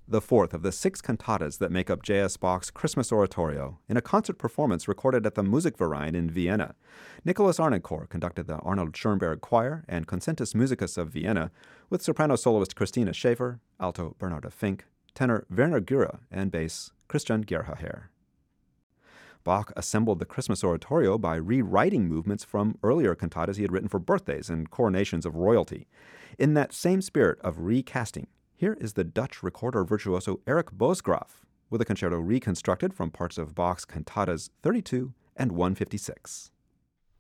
the fourth of the 6 cantatas that make up J.S. Bach's Christmas Oratorio, in a concert performance recorded at the Musikverein in Vienna. Nicholas Arnoncourt conducted the Arnold Schoenberg Choir and Concentus Musicus of Vienna, with soprano soloist Christina Schäfer, alto Bernarda Fink, tenor Werner Gürer, and bass Christian Gerhaher. Bach assembled the Christmas Oratorio by rewriting movements from earlier cantatas he had written for birthdays and coronations of royalty. In that same spirit of recasting, here is the Dutch recorder virtuoso Eric Boesgraaf with a concerto reconstructed from parts of Bach's cantatas 32 and 156.